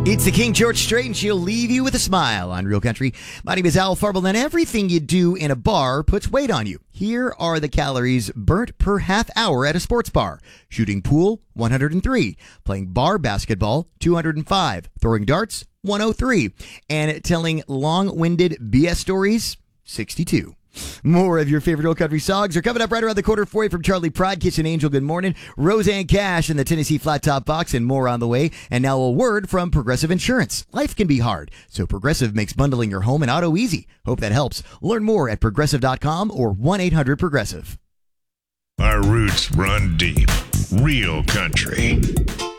It's the King George Strait, and she'll leave you with a smile on Real Country. My name is Al Farble, and everything you do in a bar puts weight on you. Here are the calories burnt per half hour at a sports bar. Shooting pool, 103. Playing bar basketball, 205. Throwing darts, 103. And telling long-winded BS stories, 62. More of your favorite Real Country songs are coming up right around the corner for you from Charlie Pride, Kitchen Angel, good morning, Roseanne Cash and the Tennessee Flat Top Box, and more on the way. And now a word from Progressive Insurance. Life can be hard, so Progressive makes bundling your home and auto easy. Hope that helps. Learn more at Progressive.com or 1-800-PROGRESSIVE. Our roots run deep. Real Country.